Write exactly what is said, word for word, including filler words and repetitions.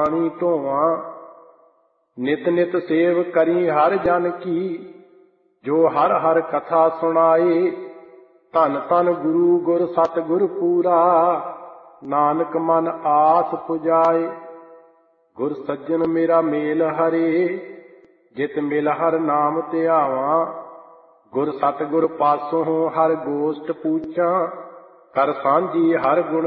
ਬਾਣੀ ਢੋਵਾਂ। ਨਿਤ ਨਿਤ ਸੇਵ ਕਰੀ ਹਰ ਜਨ ਕੀ, ਜੋ ਹਰ ਹਰ ਕਥਾ ਸੁਣਾਏ। ਧੰਨ ਧੰਨ ਗੁਰੂ ਗੁਰ ਸਤਿਗੁਰ ਪੂਰਾ, ਨਾਨਕ ਮਨ ਆਸ ਪੁਜਾਏ। ਗੁਰ ਸੱਜਣ ਮੇਰਾ ਮੇਲ ਹਰੇ, ਜਿਤ ਮਿਲ ਹਰ ਨਾਮ ਧਿਆਵਾਂ। ਗੁਰ ਸਤਿਗੁਰ ਪਾਸੋਂ ਹਰ ਗੋਸ਼ਟ ਪੂਛਾਂ, ਕਰ ਸਾਂਝੀ ਹਰ ਗੁਣ